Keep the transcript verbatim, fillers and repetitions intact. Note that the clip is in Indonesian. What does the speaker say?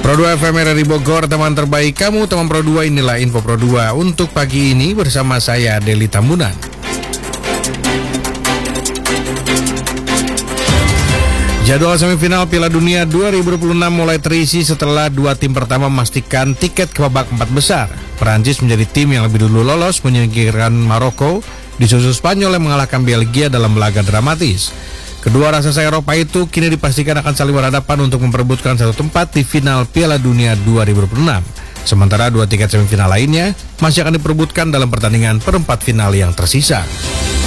Pro dua F M R R I Bogor, teman terbaik kamu, teman Pro dua, inilah info Pro dua untuk pagi ini bersama saya Deli Tambunan. Jadwal semifinal Piala Dunia dua ribu dua puluh enam mulai terisi setelah dua tim pertama memastikan tiket ke babak empat besar. Perancis menjadi tim yang lebih dulu lolos menyingkirkan Maroko, disusul Spanyol yang mengalahkan Belgia dalam laga dramatis. Kedua raksasa Eropa itu kini dipastikan akan saling berhadapan untuk memperebutkan satu tempat di final Piala Dunia dua ribu dua puluh enam. Sementara dua tiket semifinal lainnya masih akan diperebutkan dalam pertandingan perempat final yang tersisa.